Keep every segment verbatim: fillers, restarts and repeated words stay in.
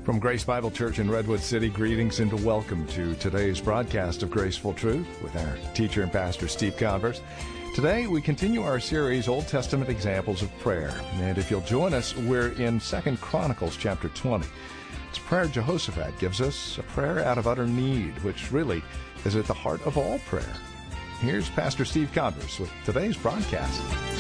From Grace Bible Church in Redwood City, greetings and welcome to today's broadcast of Graceful Truth with our teacher and pastor, Steve Converse. Today, we continue our series, Old Testament Examples of Prayer. And if you'll join us, we're in Second Chronicles chapter twenty. It's a prayer Jehoshaphat gives us, a prayer out of utter need, which really is at the heart of all prayer. Here's Pastor Steve Converse with today's broadcast.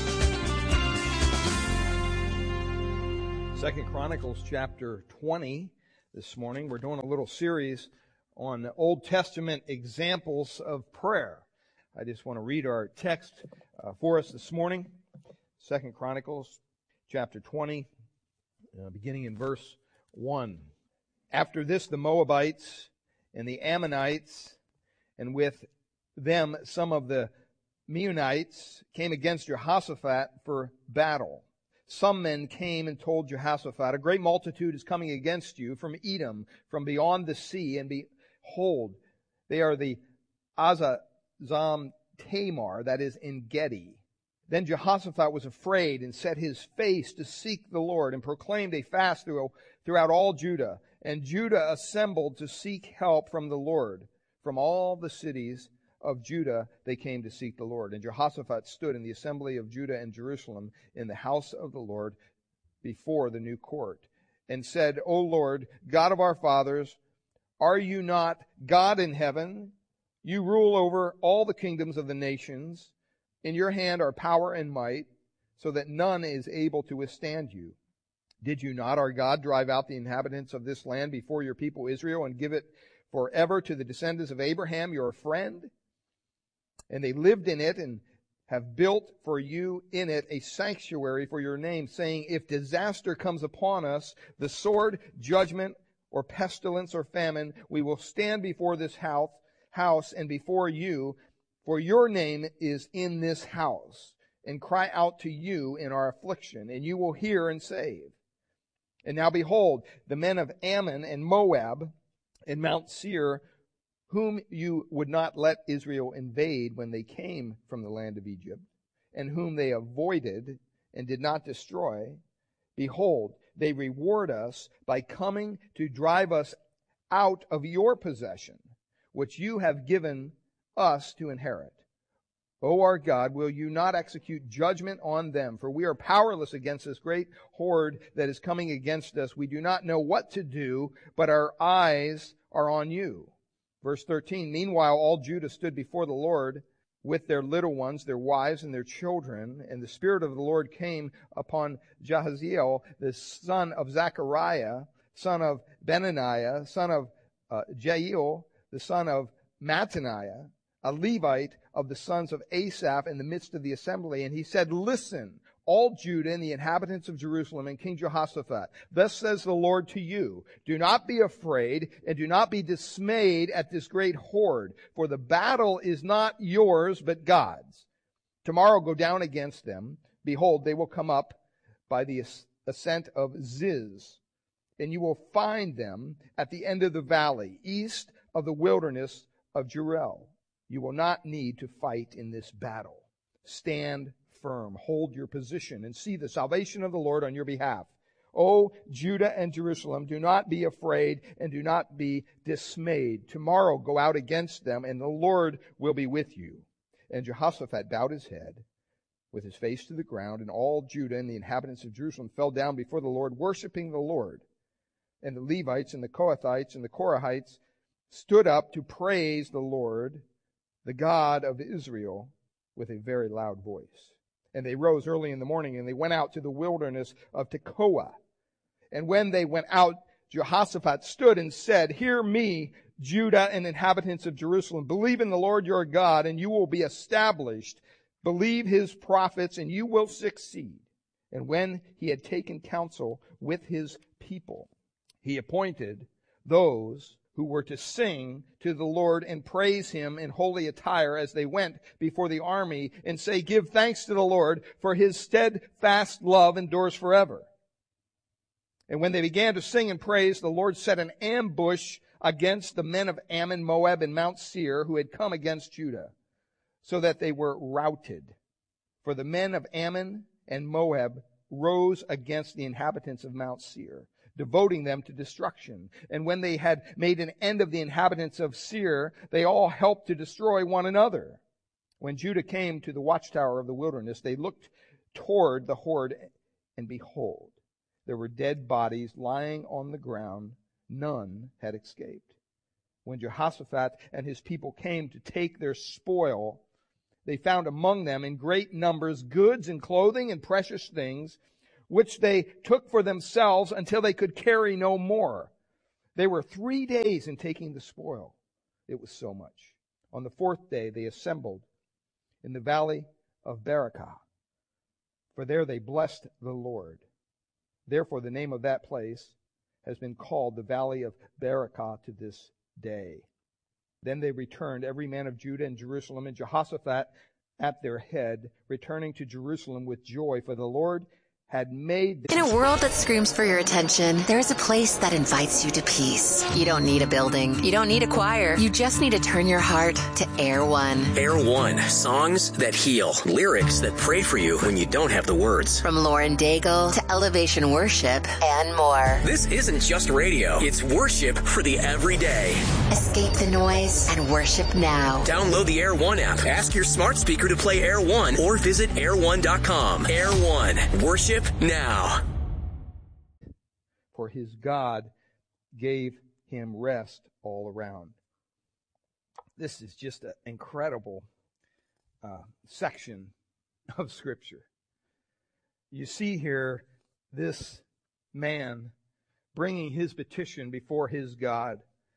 Second Chronicles chapter twenty this morning. We're doing a little series on Old Testament examples of prayer. I just want to read our text uh, for us this morning. Second Chronicles chapter twenty, uh, beginning in verse one. After this, the Moabites and the Ammonites, and with them some of the Meunites, came against Jehoshaphat for battle. Some men came and told Jehoshaphat, "A great multitude is coming against you from Edom, from beyond the sea, and behold, they are the Azazam Tamar, that is En Gedi." Then Jehoshaphat was afraid and set his face to seek the Lord and proclaimed a fast throughout all Judah. And Judah assembled to seek help from the Lord. From all the cities of Judah they came to seek the Lord. And Jehoshaphat stood in the assembly of Judah and Jerusalem in the house of the Lord before the new court, and said, "O Lord, God of our fathers, are you not God in heaven? You rule over all the kingdoms of the nations. In your hand are power and might, so that none is able to withstand you. Did you not, our God, drive out the inhabitants of this land before your people Israel and give it forever to the descendants of Abraham, your friend? And they lived in it and have built for you in it a sanctuary for your name, saying, if disaster comes upon us, the sword, judgment, or pestilence or famine, we will stand before this house, house and before you, for your name is in this house, and cry out to you in our affliction, and you will hear and save. And now behold, the men of Ammon and Moab and Mount Seir, whom you would not let Israel invade when they came from the land of Egypt, and whom they avoided and did not destroy, behold, they reward us by coming to drive us out of your possession, which you have given us to inherit. O our God, will you not execute judgment on them? For we are powerless against this great horde that is coming against us. We do not know what to do, but our eyes are on you." Verse thirteen, meanwhile all Judah stood before the Lord with their little ones, their wives, and their children. And the Spirit of the Lord came upon Jahaziel, the son of Zechariah, son of Benaniah, son of uh, Jael, the son of Mattaniah, a Levite of the sons of Asaph, in the midst of the assembly. And he said, "Listen, all Judah and the inhabitants of Jerusalem and King Jehoshaphat, thus says the Lord to you, do not be afraid and do not be dismayed at this great horde, for the battle is not yours but God's. Tomorrow go down against them. Behold, they will come up by the ascent of Ziz, and you will find them at the end of the valley, east of the wilderness of Jeruel. You will not need to fight in this battle. Stand firm, hold your position, and see the salvation of the Lord on your behalf. O Judah and Jerusalem, do not be afraid and do not be dismayed. Tomorrow go out against them, and the Lord will be with you." And Jehoshaphat bowed his head with his face to the ground, and all Judah and the inhabitants of Jerusalem fell down before the Lord, worshiping the Lord. And the Levites and the Kohathites and the Korahites stood up to praise the Lord, the God of Israel, with a very loud voice. And they rose early in the morning, and they went out to the wilderness of Tekoa. And when they went out, Jehoshaphat stood and said, "Hear me, Judah and inhabitants of Jerusalem. Believe in the Lord your God, and you will be established. Believe his prophets, and you will succeed." And when he had taken counsel with his people, he appointed those who were to sing to the Lord and praise him in holy attire as they went before the army, and say, "Give thanks to the Lord, for his steadfast love endures forever." And when they began to sing and praise, the Lord set an ambush against the men of Ammon, Moab, and Mount Seir, who had come against Judah, so that they were routed. For the men of Ammon and Moab rose against the inhabitants of Mount Seir, devoting them to destruction. And when they had made an end of the inhabitants of Seir, they all helped to destroy one another. When Judah came to the watchtower of the wilderness, they looked toward the horde, and behold, there were dead bodies lying on the ground. None had escaped. When Jehoshaphat and his people came to take their spoil, they found among them in great numbers goods and clothing and precious things, which they took for themselves until they could carry no more. They were three days in taking the spoil. It was so much. On the fourth day they assembled in the valley of Berakah, for there they blessed the Lord. Therefore the name of that place has been called the valley of Berakah to this day. Then they returned, every man of Judah and Jerusalem, and Jehoshaphat at their head, returning to Jerusalem with joy, for the Lord had made them. In a world that screams for your attention, there's a place that invites you to peace. You don't need a building. You don't need a choir. You just need to turn your heart to Air One. Air One, songs that heal, lyrics that pray for you when you don't have the words. From Lauren Daigle to Elevation Worship and more. This isn't just radio. It's worship for the everyday. Escape the noise and worship now. Download the Air One app. Ask your smart speaker to play Air One or visit air one dot com. Air One, worship now. For his God gave him rest all around. This is just an incredible uh, section of Scripture. You see here this man bringing his petition before his God,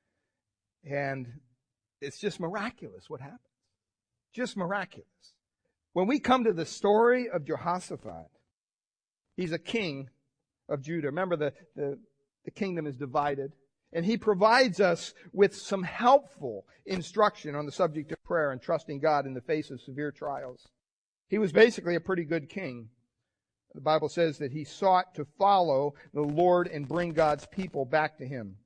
and it's just miraculous what happens. Just miraculous. When we come to the story of Jehoshaphat, he's a king of Judah. Remember, the, the, the kingdom is divided. And he provides us with some helpful instruction on the subject of prayer and trusting God in the face of severe trials. He was basically a pretty good king. The Bible says that he sought to follow the Lord and bring God's people back to him.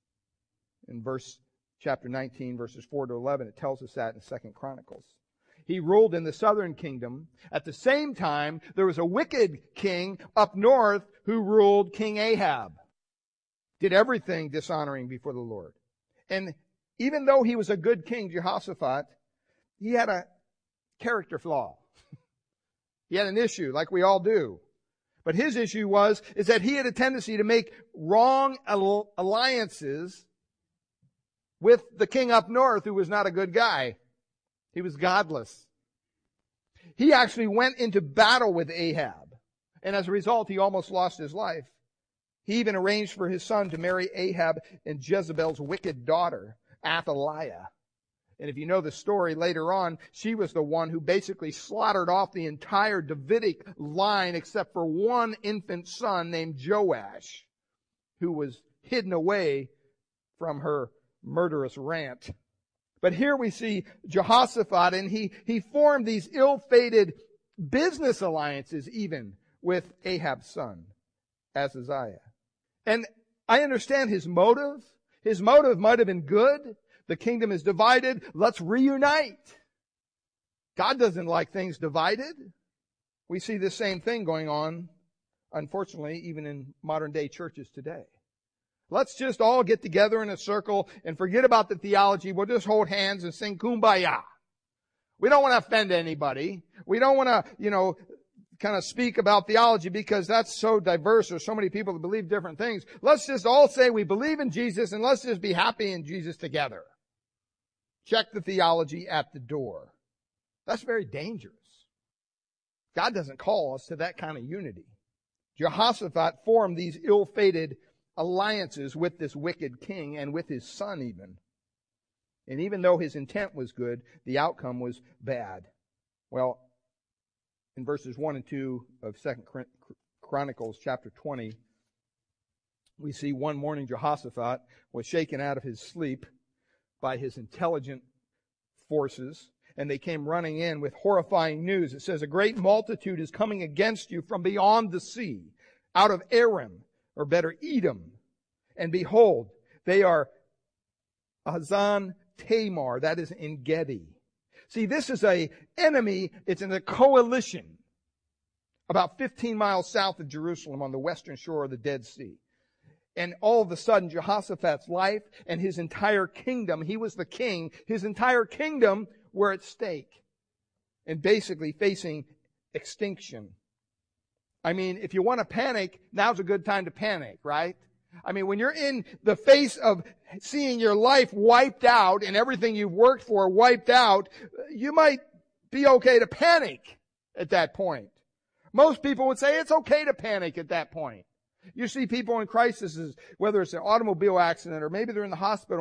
In verse chapter nineteen, verses four to eleven, it tells us that in Second Chronicles. He ruled in the southern kingdom. At the same time, there was a wicked king up north who ruled, King Ahab. Did everything dishonoring before the Lord. And even though he was a good king, Jehoshaphat, he had a character flaw. He had an issue, like we all do. But his issue was, is that he had a tendency to make wrong alliances with the king up north, who was not a good guy. He was godless. He actually went into battle with Ahab. And as a result, he almost lost his life. He even arranged for his son to marry Ahab and Jezebel's wicked daughter, Athaliah. And if you know the story later on, she was the one who basically slaughtered off the entire Davidic line except for one infant son named Joash, who was hidden away from her murderous rant. But here we see Jehoshaphat, and he, he formed these ill-fated business alliances even with Ahab's son, Ahaziah. And I understand his motive. His motive might have been good. The kingdom is divided. Let's reunite. God doesn't like things divided. We see the same thing going on, unfortunately, even in modern day churches today. Let's just all get together in a circle and forget about the theology. We'll just hold hands and sing Kumbaya. We don't want to offend anybody. We don't want to, you know, kind of speak about theology because that's so diverse. There's so many people that believe different things. Let's just all say we believe in Jesus and let's just be happy in Jesus together. Check the theology at the door. That's very dangerous. God doesn't call us to that kind of unity. Jehoshaphat formed these ill-fated alliances with this wicked king and with his son even. And even though his intent was good, the outcome was bad. Well, in verses one and two of Second Chronicles chapter twenty, we see one morning Jehoshaphat was shaken out of his sleep by his intelligent forces, and they came running in with horrifying news. It says, a great multitude is coming against you from beyond the sea, out of Aram, or better, Edom. And behold, they are Hazan Tamar, that is En Gedi. See, this is a enemy, it's in a coalition about fifteen miles south of Jerusalem on the western shore of the Dead Sea. And all of a sudden, Jehoshaphat's life and his entire kingdom, he was the king, his entire kingdom were at stake and basically facing extinction. I mean, if you want to panic, now's a good time to panic, right? I mean, when you're in the face of seeing your life wiped out and everything you've worked for wiped out, you might be okay to panic at that point. Most people would say it's okay to panic at that point. You see people in crises, whether it's an automobile accident or maybe they're in the hospital